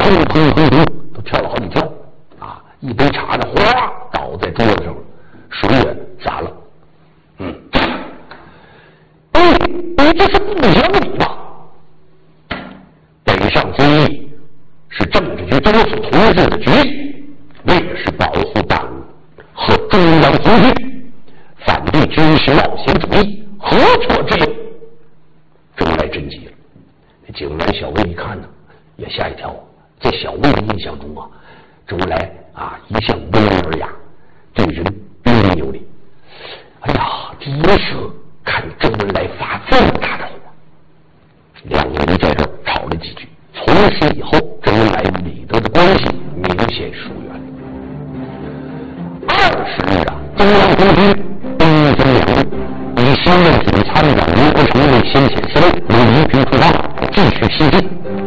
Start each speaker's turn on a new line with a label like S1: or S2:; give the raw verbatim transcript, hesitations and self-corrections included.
S1: 砰砰砰砰都跳了好几跳啊！一杯茶的哗倒在桌子上，水也洒了。嗯，哎，你这是不讲理吧？北上会议是政治局多次同志的决议，为的是保护党和中央红军，反对军事冒险主义，何错之有？周恩来震惊了。警员小魏一看呢，也吓一跳。在小魏的印象中啊，周恩来啊一向温文尔雅，对人彬彬有礼。哎呀，第一次看周恩来发这么大的火。两个人在这儿吵了几句，从此以后，周恩来与李德的关系明显疏远。二十日啊，中央红军兵分两路，以新任总参谋长刘伯承为先遣司令，由宜宾出发，继续西进。